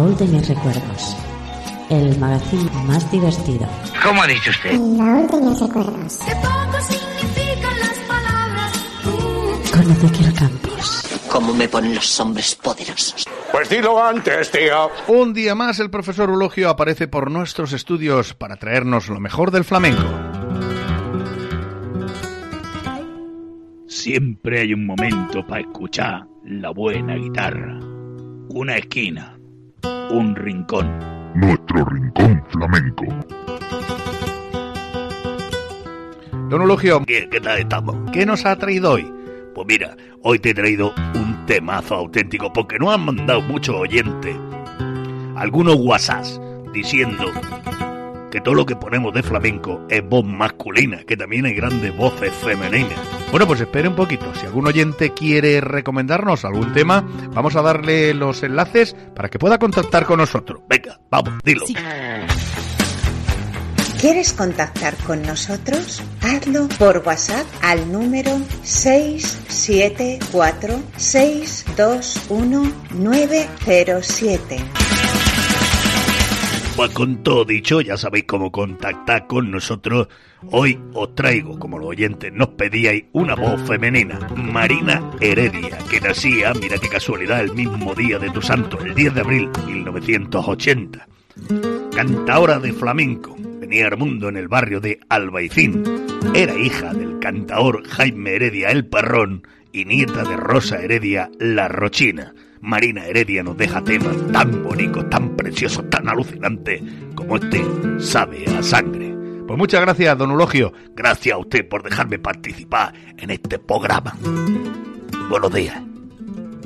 Últimos Recuerdos, el magazine más divertido. ¿Cómo ha dicho usted? Últimos Recuerdos. Qué poco significan las palabras. Con Ezequiel Campos. ¿Cómo me ponen los hombres poderosos? Pues dilo antes, tío. Un día más el profesor Eulogio aparece por nuestros estudios para traernos lo mejor del flamenco. Siempre hay un momento para escuchar la buena guitarra. Una esquina, un rincón. Nuestro rincón flamenco. Don Eulogio, ¿qué tal estamos? ¿Qué nos ha traído hoy? Pues mira, hoy te he traído un temazo auténtico porque nos han mandado muchos oyentes, algunos WhatsApps, diciendo que todo lo que ponemos de flamenco es voz masculina, que también hay grandes voces femeninas. Bueno, pues espere un poquito. Si algún oyente quiere recomendarnos algún tema, vamos a darle los enlaces para que pueda contactar con nosotros. Venga, vamos, dilo. Sí. ¿Quieres contactar con nosotros? Hazlo por WhatsApp al número 674-621-907. Pues con todo dicho, ya sabéis cómo contactar con nosotros. Hoy os traigo, como los oyentes nos pedíais, una voz femenina, Marina Heredia, que nacía, mira qué casualidad, el mismo día de tu santo, el 10 de abril de 1980. Cantaora de flamenco, venía al mundo en el barrio de Albaicín. Era hija del cantaor Jaime Heredia el Parrón y nieta de Rosa Heredia la Rochina. Marina Heredia nos deja temas tan bonitos, tan preciosos, tan alucinantes como este Sabe a Sangre. Pues muchas gracias, don Eulogio. Gracias a usted por dejarme participar en este programa. Buenos días.